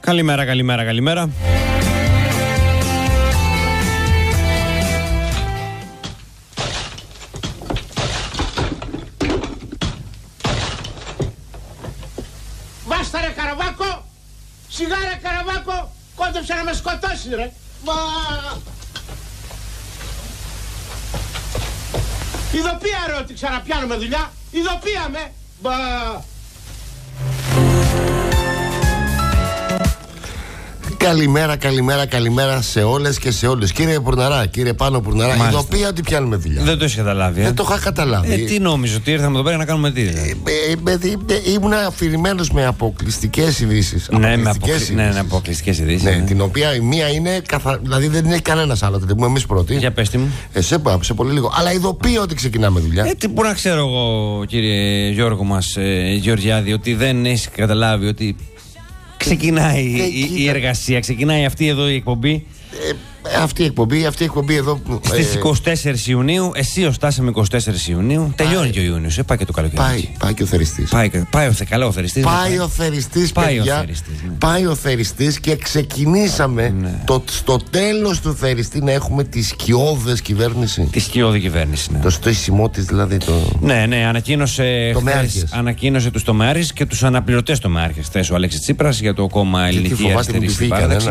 Καλημέρα, καλημέρα, καλημέρα. Βάστα ρε Καραβάκο! Σιγά ρε Καραβάκο! Κόντεψε να με σκοτώσει ρε! Ειδοπία ρε ότι ξαναπιάνουμε δουλειά! Ειδοπία με! Καλημέρα, καλημέρα, καλημέρα σε όλες και σε όλους. Κύριε Πουρναρά, κύριε Πάνο Πουρναρά, ειδοποιία ότι πιάνουμε δουλειά. Δεν το έχει καταλάβει. Δεν το είχα καταλάβει. Τι νόμιζε, ότι ήρθαμε εδώ πέρα να κάνουμε τι? Ήμουν αφηρημένος με αποκλειστικές ειδήσεις. Ναι, αποκλειστικές ειδήσεις. Ναι, την οποία η μία είναι δηλαδή δεν έχει κανένας άλλο. Δεν πούμε εμείς πρώτοι. Για πέστε μου. Σε πολύ λίγο. Αλλά ειδοποιία ότι ξεκινάμε δουλειά. Τι μπορώ να ξέρω εγώ, κύριε Γιώργο μας, Γεωργιάδη, ότι δεν έχει καταλάβει ότι ξεκινάει η εργασία, ξεκινάει αυτή εδώ η εκπομπή. Αυτή η εκπομπή εδώ. Στις 24 Ιουνίου, εσύ ως φτάσαμε 24 Ιουνίου. Τελειώνει και ο Ιούνιος, πάει και το καλοκαίρι. Πάει και ο θεριστής. Πάει ο θεριστής. Πάει ο θεριστής, παιδιά. Πάει ο θεριστής και ξεκινήσαμε στο τέλος του θεριστή να έχουμε τη σκιώδες κυβέρνηση. Τη σκιώδη κυβέρνηση, ναι. Το στήσιμό της δηλαδή. Ναι, ανακοίνωσε τους τομεάρχες και τους αναπληρωτές τομεάρχες χθες ο Αλέξης Τσίπρας για το κόμμα Ελληνική Αριστερή στην Παράταξη.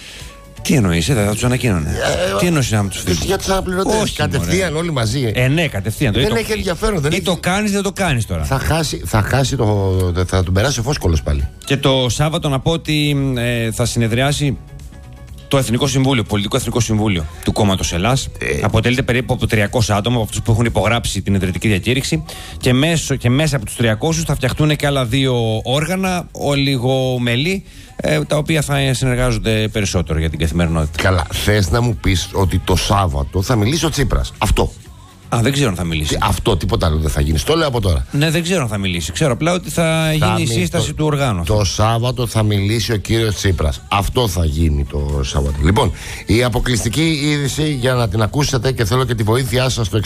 Τι εννοείς, δεν θα τους ανακοίνωνε? Τι εννοείς να τους φύγει? Για τους αναπληρωτές. Κατευθείαν όλοι μαζί. Ναι, κατευθείαν. Δεν έχει ενδιαφέρον. Ή το κάνεις, δεν το κάνεις τώρα. Θα χάσει θα τον περάσει ο Φόσκολος πάλι. Και το Σάββατο να πω ότι θα συνεδριάσει το Εθνικό Συμβούλιο, Πολιτικό Εθνικό Συμβούλιο του κόμματος Ελλάς. Αποτελείται περίπου από 300 άτομα, από αυτούς που έχουν υπογράψει την ιδρυτική διακήρυξη. Και μέσα από τους 300 θα φτιαχτούν και άλλα 2 όργανα, ολιγομελή, τα οποία θα συνεργάζονται περισσότερο για την καθημερινότητα. Καλά, θες να μου πεις ότι το Σάββατο θα μιλήσει ο Τσίπρας? Αυτό. Δεν ξέρω αν θα μιλήσει. Αυτό, τίποτα άλλο δεν θα γίνει. Το λέω από τώρα. Ναι, δεν ξέρω αν θα μιλήσει. Ξέρω απλά ότι θα γίνει η σύσταση του οργάνου. Το Σάββατο θα μιλήσει ο κύριος Τσίπρας. Αυτό θα γίνει το Σάββατο. Λοιπόν, η αποκλειστική είδηση για να την ακούσετε και θέλω και τη βοήθειά σας στο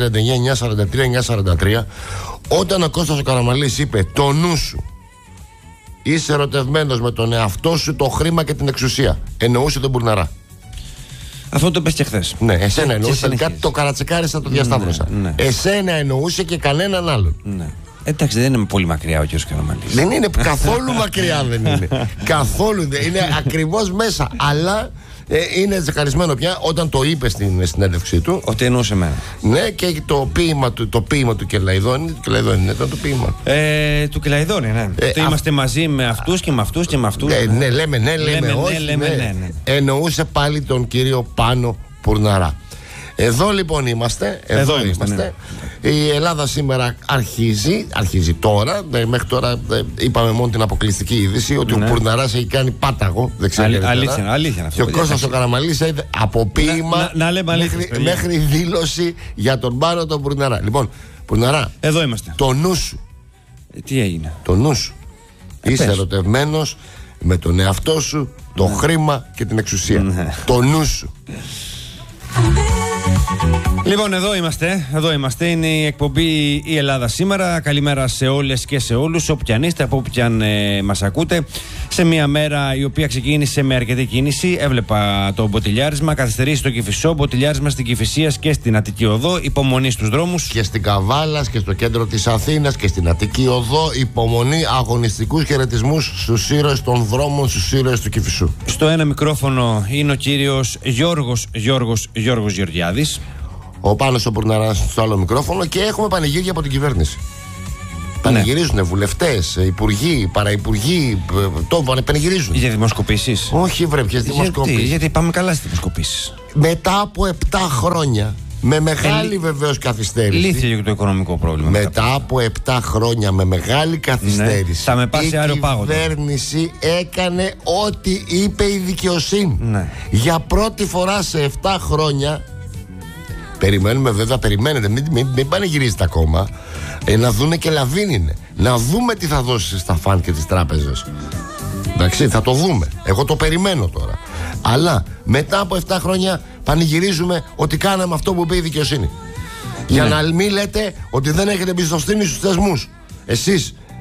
6939-943-943. Όταν ο Κώστας ο Καραμανλής είπε το νου σου, είσαι ερωτευμένος με τον εαυτό σου, το χρήμα και την εξουσία, εννοούσε τον Πουρναρά. Αυτό το είπες και χθες. Ναι, εσένα εννοούσε. Κάτι το καρατσεκάρισα, το διασταύρωσα. Ναι. Εσένα εννοούσε και κανέναν άλλον. Ναι. Εντάξει, δεν είναι πολύ μακριά ο κ. Καραμανλής. Δεν είναι καθόλου μακριά, δεν είναι. Καθόλου δεν είναι. Ακριβώς μέσα. Αλλά είναι τσεκαρισμένο πια όταν το είπε στην συνέντευξή του. Ότι εννοούσε εμένα. Ναι, και το ποίημα του Κελαϊδόνη. Του Κελαϊδόνη ήταν το ποίημα. Του Κελαϊδόνη, ναι. Είμαστε μαζί με αυτούς και με αυτούς και με αυτούς. Ναι, λέμε όχι. Ναι. Εννοούσε πάλι τον κύριο Πάνο Πουρναρά. Εδώ λοιπόν είμαστε. Εδώ είμαστε. Ναι. Η Ελλάδα σήμερα αρχίζει τώρα. Μέχρι τώρα είπαμε μόνο την αποκλειστική είδηση ότι ο Πουρναράς έχει κάνει πάταγο. Αλήθεια. Και ο Κώστας ο Καραμανλής έχει από ποίημα μέχρι δήλωση για τον Πάνο τον Πουρναρά. Λοιπόν, Πουρναρά, εδώ είμαστε. Το νου σου. Τι έγινε? Το νου σου. Είσαι ερωτευμένος με τον εαυτό σου, το χρήμα και την εξουσία. Το νου σου. Λοιπόν, εδώ είμαστε. Είναι η εκπομπή Η Ελλάδα σήμερα. Καλημέρα σε όλες και σε όλους, όπου κι αν είστε, από όπου κι αν μας ακούτε. Σε μια μέρα η οποία ξεκίνησε με αρκετή κίνηση. Έβλεπα το μποτιλιάρισμα, καθυστερήσει στο Κηφισό, μποτιλιάρισμα στην Κηφισίας και στην Αττική Οδό, υπομονή στους δρόμους. Και στην Καβάλας και στο κέντρο της Αθήνας και στην Αττική Οδό, υπομονή, αγωνιστικούς χαιρετισμούς στους ήρωες των δρόμων, στους ήρωες του Κηφισού. Στο ένα μικρόφωνο είναι ο κύριος Γιώργος Γεωργιάδης. Ο Πάνος ο Πουρναράς στο άλλο μικρόφωνο και έχουμε πανηγύρια από την κυβέρνηση. Πανηγυρίζουν βουλευτές, υπουργοί, παραυπουργοί, πανηγυρίζουν. Για δημοσκοπήσεις. Όχι, βρε, ποιες δημοσκοπήσεις? Γιατί πάμε καλά στις δημοσκοπήσεις. Μετά από 7 χρόνια, με μεγάλη βεβαίως καθυστέρηση. Λύθηκε το οικονομικό πρόβλημα. Μετά από 7 χρόνια, με μεγάλη καθυστέρηση. Θα με πάει σε άριο πάγο. Η κυβέρνηση έκανε ό,τι είπε η δικαιοσύνη. Για πρώτη φορά σε 7 χρόνια. Περιμένουμε βέβαια, περιμένετε, μην πανηγυρίζετε ακόμα. Να δούνε και λαβίνινε. Να δούμε τι θα δώσει στα φαν και τις τράπεζες. Εντάξει, θα το δούμε. Εγώ το περιμένω τώρα. Αλλά μετά από 7 χρόνια πανηγυρίζουμε ότι κάναμε αυτό που είπε η δικαιοσύνη. Για να μην λέτε ότι δεν έχετε εμπιστοσύνη στους θεσμούς. Εσείς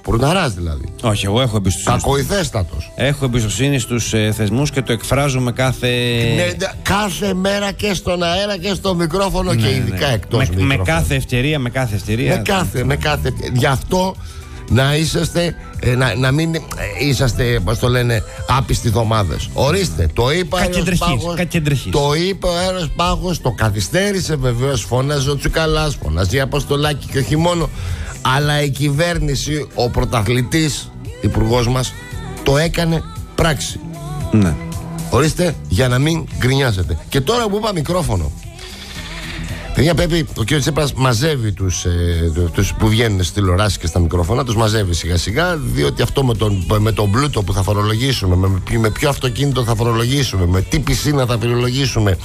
Πουρναράς δηλαδή. Όχι, εγώ έχω εμπιστοσύνη. Κακοϊθέστατος. Έχω εμπιστοσύνη στους θεσμούς και το εκφράζω με κάθε. Ναι, κάθε μέρα και στον αέρα και στο μικρόφωνο και ειδικά εκτός μικρόφωνο. Με κάθε ευκαιρία. Με κάθε. Γι' αυτό να είσαστε, να μην είσαστε, πώς το λένε, άπιστοι εβδομάδες. Ορίστε, το είπε ο Αέρος Πάγος. Το είπε ο Αέρος Πάγος, το καθυστέρησε βεβαίως, φώναζε ο Τσουκαλάς, φώναζε η Αποστολάκη και όχι μόνο. Αλλά η κυβέρνηση, ο πρωταθλητής υπουργός μας, το έκανε πράξη. Ναι. Ορίστε, για να μην γκρινιάζετε. Και τώρα που είπα μικρόφωνο, παιδιά, πρέπει ο κ. Τσίπρας μαζεύει τους που βγαίνουν στις τηλεοράσεις και στα μικρόφωνα, τους μαζεύει σιγά σιγά, διότι αυτό με τον πλούτο που θα φορολογήσουμε, με ποιο αυτοκίνητο θα φορολογήσουμε, με τι πισίνα θα φορολογήσουμε.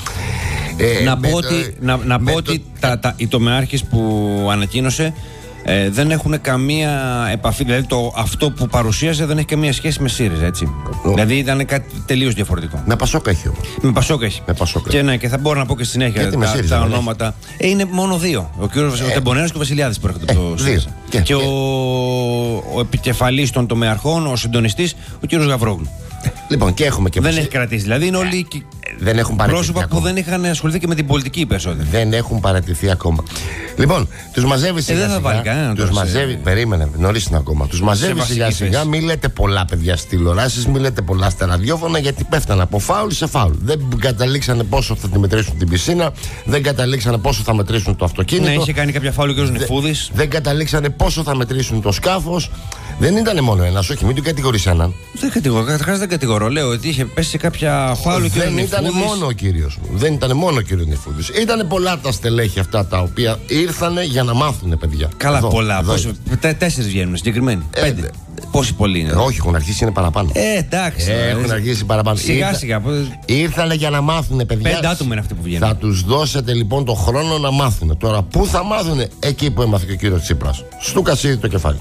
Να πω ότι οι τομεάρχες που ανακοίνωσε δεν έχουν καμία επαφή. Δηλαδή αυτό που παρουσίασε δεν έχει καμία σχέση με ΣΥΡΙΖΑ, έτσι. Δηλαδή ήταν κάτι τελείως διαφορετικό. Με Πασόκ έχει όμως. Με Πασόκ έχει. Και ναι, και θα μπορώ να πω και στη συνέχεια τα ονόματα. Είναι μόνο δύο. Ο Τεμπονέρος και ο Βασιλιάδης που έρχονται από το ΣΥΡΙΖΑ. Και ο επικεφαλής των τομεαρχών, ο συντονιστής, ο κ. Γαβρόγλου. Λοιπόν, και έχουμε και δεν έχει κρατήσει. Δηλαδή είναι όλοι δεν έχουν πρόσωπα που δεν είχαν ασχοληθεί και με την πολιτική περισσότερο. Δεν έχουν παρατηθεί ακόμα. Λοιπόν, τους μαζεύει σιγά σιγά. Τους μαζεύει, περίμενε, νωρίς είναι ακόμα. Τους μαζεύει σιγά σιγά. Μην λέτε πολλά παιδιά στις τηλεοράσεις, μην λέτε πολλά στα ραδιόφωνα, γιατί πέφτανε από φάουλ σε φάουλ. Δεν καταλήξανε πόσο θα τη μετρήσουν την πισίνα, δεν καταλήξανε πόσο θα μετρήσουν το αυτοκίνητο. Ναι, είχε κάνει κάποια φάουλ ο κ. Νεφούδης. Δεν καταλήξανε πόσο θα μετρήσουν το σκάφος. Δεν ήταν μόνο ένας, όχι, μην του κατηγορείς έναν. Καταρχάς δεν κατηγορώ. Λέω ότι είχε πέσει σε κάποια φάουλ και δεν ήταν μόνο ο κύριος μου. Δεν ήταν μόνο ο κύριος Νεφούδης. Ήταν πολλά τα στελέχη αυτά τα οποία ήρθανε για να μάθουνε, παιδιά. Καλά, πολλά. 4 βγαίνουν συγκεκριμένοι. 5. Πόσοι πολλοί είναι. Όχι, έχουν αρχίσει, είναι παραπάνω. Εντάξει. Έχουν αρχίσει παραπάνω. Σιγά-σιγά. Ήρθανε για να μάθουνε, παιδιά. 5 άτομα είναι αυτοί που βγαίνουν. Θα τους δώσετε λοιπόν το χρόνο να μάθουνε. Τώρα, πού θα μάθουνε? Εκεί που έμαθε και ο κύριος Τσίπρας. Στου Κασίδη το κεφάλι.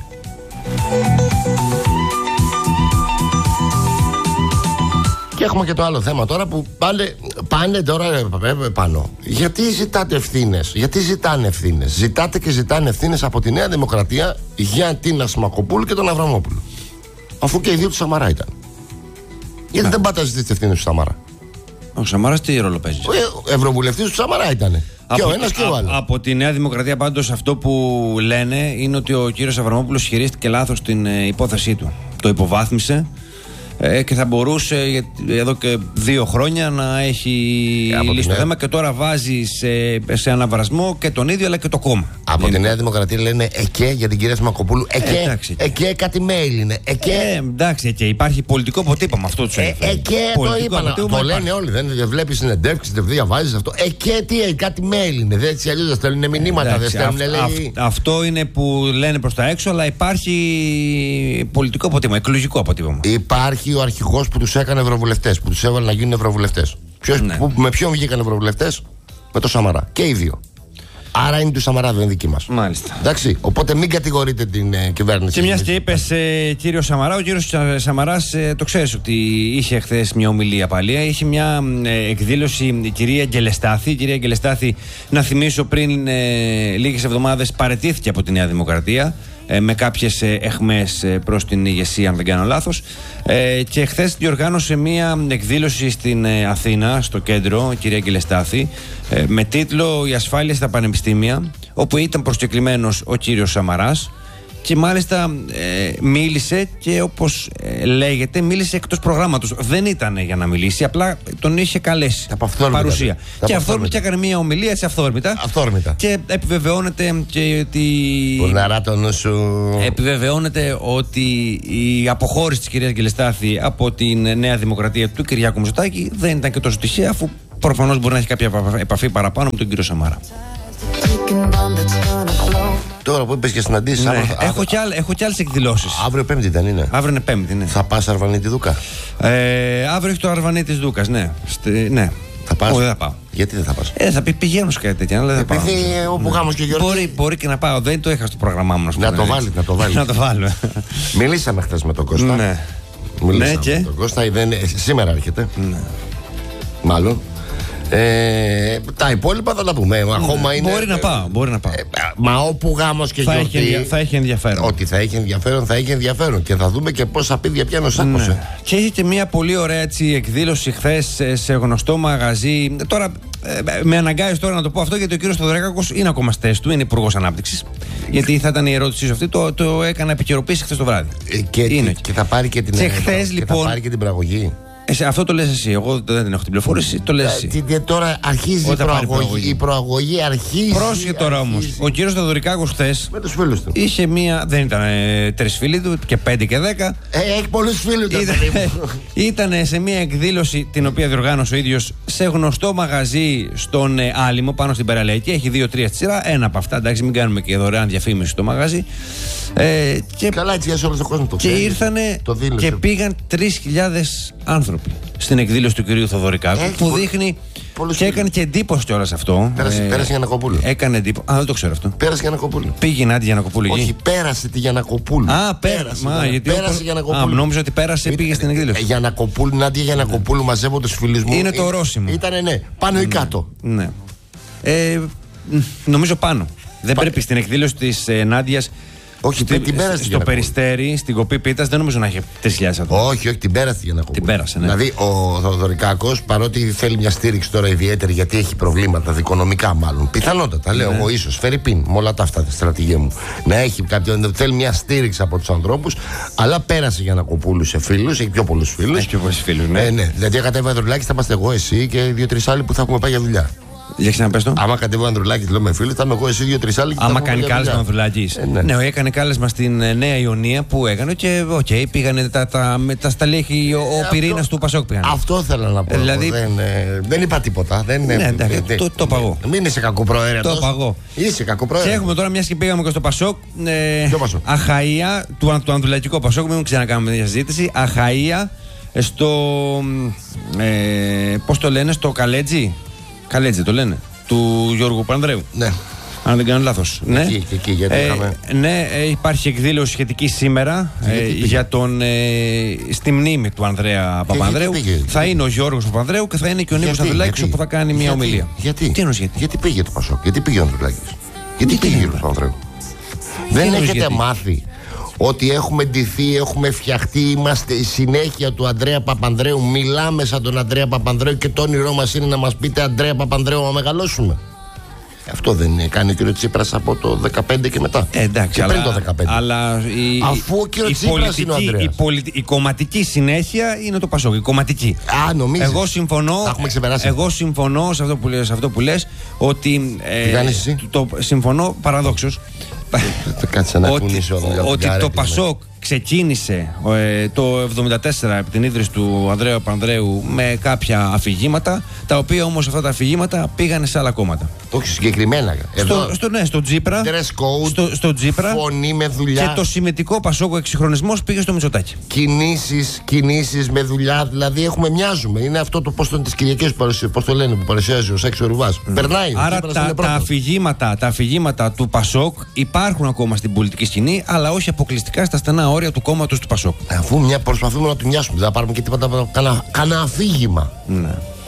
Και έχουμε και το άλλο θέμα τώρα που πάνε τώρα πάνω. Γιατί ζητάτε ευθύνες? Γιατί ζητάνε ευθύνες? Ζητάτε και ζητάνε ευθύνες από τη Νέα Δημοκρατία για την Ασημακοπούλου και τον Αβραμόπουλο. Αφού και οι δύο του Σαμαρά ήταν. Γιατί δεν πάτε να ζητήσετε ευθύνες του Σαμαρά? Ο Σαμαράς τι ρόλο παίζει? Ο ευρωβουλευτής του Σαμαρά ήταν. Και ο ένας και ο άλλος. Από τη Νέα Δημοκρατία πάντως αυτό που λένε είναι ότι ο κύριος Αβραμόπουλος χειρίστηκε λάθος την υπόθεσή του. Το υποβάθμισε και θα μπορούσε εδώ και 2 χρόνια να έχει λύσει το θέμα, και τώρα βάζει σε αναβρασμό και τον ίδιο αλλά και το κόμμα. Από τη Νέα Δημοκρατία λένε ΕΚΕ για την κυρία Σιμακοπούλου. ΕΚΕ κάτι mail είναι. Εντάξει, ΕΚΕ υπάρχει πολιτικό αποτύπωμα, αυτό του έφερε. ΕΚΕ το είπαν. Το λένε όλοι. Δεν βλέπει συνεντεύξεις, δεν διαβάζει αυτό. ΕΚΕ τι, κάτι mail είναι. Έτσι αλλιώς δεν στέλνουν μηνύματα. Αυτό είναι που λένε προς τα έξω, αλλά υπάρχει πολιτικό αποτύπωμα, εκλογικό αποτύπωμα. Υπάρχει ο αρχηγός που τους έκανε ευρωβουλευτές, που τους έβαλε να γίνουν ευρωβουλευτές. Με ποιον βγήκαν ευρωβουλευτές? Με το Σαμαρά. Και οι δύο. Άρα είναι του Σαμαρά, δεν είναι δική μας. Μάλιστα. Εντάξει, οπότε μην κατηγορείτε την κυβέρνηση. Και μιας και είπες κύριο Σαμαρά, ο κύριος Σαμαράς το ξέρεις ότι είχε χθες μια ομιλία πάλι. Είχε μια εκδήλωση η κυρία Γκελεστάθη. Η κυρία Γκελεστάθη, να θυμίσω, πριν λίγες εβδομάδες παραιτήθηκε από τη Νέα Δημοκρατία με κάποιες αιχμές προς την ηγεσία, αν δεν κάνω λάθος, και χθες διοργάνωσε μια εκδήλωση στην Αθήνα, στο κέντρο, η κυρία Γκελεστάθη, με τίτλο «Η ασφάλεια στα πανεπιστήμια», όπου ήταν προσκεκλημένος ο κύριος Σαμαράς. Και μάλιστα μίλησε και όπως λέγεται, μίλησε εκτός προγράμματος. Δεν ήταν για να μιλήσει, απλά τον είχε καλέσει παρουσία. Και αυθόρμητα έκανε μια ομιλία, έτσι αυθόρμητα. Και επιβεβαιώνεται και ότι. Επιβεβαιώνεται ότι η αποχώρηση της κυρίας Γκελεστάθη από την Νέα Δημοκρατία του Κυριάκου Μητσοτάκη δεν ήταν και τόσο τυχαία, αφού προφανώς μπορεί να έχει κάποια επαφή παραπάνω με τον κύριο Σαμάρα. Τώρα που είπες και συναντήσεις, έχω και άλλες εκδηλώσεις. Αύριο Πέμπτη δεν είναι? Αύριο είναι Πέμπτη, ναι. Θα πας Αρβανίτη Δούκα? Αύριο έχει το Αρβανίτης Δούκας, ναι. Ναι. Θα πας? Όχι, δεν θα πάω. Γιατί δεν θα πας? Θα πηγαίνω σε κάτι τέτοια, αλλά δεν θα πάω. Επειδή όπου γάμος και γιορτή. Μπορεί και να πάω, δεν το είχα στο πρόγραμμά μου. Να το βάλει. Να το βάλω. Μιλήσαμε χθες με τον Κώστα. Ναι. Μιλήσαμε με τον Κώστα. Σήμερα έρχεται. Ναι. Μάλλον. Τα υπόλοιπα θα τα πούμε. Ακόμα είναι. Μπορεί να πάω. Μα όπου γάμος και γιορτή. Θα έχει ενδιαφέρον. Ότι θα έχει ενδιαφέρον. Και θα δούμε και πόσα πίδια πιάνω σάκωσε. Ναι. Και είχε και μια πολύ ωραία έτσι, εκδήλωση χθες σε γνωστό μαγαζί. Τώρα με αναγκάζει τώρα να το πω αυτό, γιατί ο κύριος Θοδωράκος είναι ακόμα στη θέση του, είναι υπουργός ανάπτυξης. Γιατί θα ήταν η ερώτησή σου αυτή, το έκανα επικαιροποίηση χθες το βράδυ. Και θα πάρει και την λοιπόν, θα πάρει και την πραγωγή. Αυτό το λες εσύ. Εγώ δεν έχω την πληροφόρηση. Το λες εσύ. Τώρα αρχίζει η προαγωγή. Αρχίζει. Πρόσεχε τώρα όμως. Ο κύριος Θοδωρικάκος χθες με τους φίλους του. Είχε μία. Δεν ήταν 3 φίλοι του, και 5 και 10. Έχει πολλούς φίλους του. Ήταν σε μία εκδήλωση την οποία διοργάνωσε ο ίδιος σε γνωστό μαγαζί στον Άλυμο, πάνω στην Περαλαϊκή. Έχει 2-3 στη σειρά. Ένα από αυτά. Εντάξει, μην κάνουμε και δωρεάν διαφήμιση στο μαγαζί. Καλά, έτσι για όλο τον κόσμο το ξέρει. Και ήρθανε και πήγαν 3.000 άνθρωποι στην εκδήλωση του κυρίου Θοδωρικάκου, που δείχνει και έκανε και εντύπωση κιόλας αυτό. Πέρασε Γιαννακοπούλου. Έκανε εντύπωση. Δεν το ξέρω αυτό. Πέρασε Γιαννακοπούλου. Πήγε η Νάντια Γιαννακοπούλου. Όχι, πέρασε τη Γιαννακοπούλου. Πέρασε Γιαννακοπούλου. Νόμιζα ότι πέρασε, πήγε στην εκδήλωση. Νάντια Γιαννακοπούλου, μαζεύω τους φίλους μου. Είναι το ορόσημο. Ήτανε, ναι, πάνω ή κάτω. Ναι. Νομίζω πάνω. Δεν πρέπει στην εκδήλωση της Νάντιας. Όχι, την πέρασε. Στο Περιστέρι, στην κοπή πίτας, δεν νομίζω να έχει 3.000 άτομα. Όχι, την πέρασε για να την πέρασε, ναι. Δηλαδή, ο Θοδωρικάκος, παρότι θέλει μια στήριξη τώρα ιδιαίτερη, γιατί έχει προβλήματα δικονομικά μάλλον. Πιθανότατα, λέω εγώ, ίσως φέρει πίν με όλα τα αυτά, τη στρατηγία μου. Να έχει κάποιον, θέλει μια στήριξη από τους ανθρώπους, αλλά πέρασε για να κοπούλου σε φίλους, έχει πιο πολλούς φίλους. Έχει πιο πολλούς φίλους, ναι. Ναι. Δηλαδή, κατέβει ο Ανδρουλάκης, θα είμαστε εγώ, εσύ και 2-3 άλλοι που θα έχουμε πάει για δουλειά. Για ξαναπες το. Άμα κατέβει ο Ανδρουλάκης, λέω με φίλοι, θα είμαι εγώ, εσύ 2-3 άλλοι. Άμα κάνει κάλεσμα ο Ανδρουλάκης. Ναι, έκανε κάλεσμα στην Νέα Ιωνία που έκανε και πήγανε τα στελέχη, ο πυρήνας του Πασόκ πήγανε. Αυτό θέλω να πω. Δηλαδή, δεν είπα τίποτα. Το παγώ. Μην είσαι κακοπροαίρετος. Το παγώ. Είσαι κακοπροαίρετος. Και έχουμε τώρα, μιας και πήγαμε και στο Πασόκ. Ποιο Πασόκ? Αχαΐα, του Ανδρουλακικό Πασόκ, μην ξανακάνουμε μια συζήτηση. Αχαΐα στο. Πώς το λένε, στο Καλέτζι. Καλέτζι το λένε. Του Γιώργου Πανδρέου. Ναι. Αν δεν κάνω λάθος. Ναι. Εκεί, γιατί ναι, υπάρχει εκδήλωση σχετική σήμερα στη μνήμη του Ανδρέα Παπανδρέου. Θα είναι ο Γιώργος Παπανδρέου και θα είναι και ο Νίκος Ανδρουλάκης που θα κάνει μια ομιλία. Γιατί? Τι εννοείς γιατί? Γιατί πήγε το Πασόκ, γιατί πήγε ο Ανδρουλάκης, γιατί πήγε ο Γιώργος Παπανδρέου? Δεν έχετε μάθει ότι έχουμε ντυθεί, έχουμε φτιαχτεί, είμαστε η συνέχεια του Ανδρέα Παπανδρέου, μιλάμε σαν τον Ανδρέα Παπανδρέου και το όνειρό μας είναι να μας πείτε Ανδρέα Παπανδρέου να μεγαλώσουμε. Αυτό δεν κάνει ο κ. Τσίπρας από το 2015 και μετά. Εντάξει, και πριν το 2015. Αλλά αφού ο κ. Τσίπρας είναι ο Ανδρέας. Η κομματική συνέχεια είναι το Πασόκ. Η κομματική. Νομίζεις. Εγώ συμφωνώ σε αυτό που λες ότι. Τι κάνεις εσύ? Συμφωνώ παραδόξως. Ότι το Πασόκ ξεκίνησε το 1974 από την ίδρυση του Ανδρέα Παπανδρέου με κάποια αφηγήματα, τα οποία όμως αυτά τα αφηγήματα πήγανε σε άλλα κόμματα. Όχι συγκεκριμένα. Στο Τζίπρα. Στο Τζίπρα. Φωνή με δουλειά. Και το συμμετικό Πασόκ, ο εξυγχρονισμός, πήγε στο Μητσοτάκη. Κινήσεις με δουλειά. Δηλαδή μοιάζουμε. Είναι αυτό το post της Κυριακής πώς το λένε, που παρουσιάζει ο Σάξο Ρουβάς. Περνάει. Άρα τα αφηγήματα του Πασόκ υπάρχουν ακόμα στην πολιτική σκηνή, αλλά όχι αποκλειστικά στα στενά όρια του κόμματος του Πασόκ. Αφού προσπαθούμε να του μοιάσουμε, δεν θα πάρουμε και τίποτα, κανένα αφήγημα. Ναι.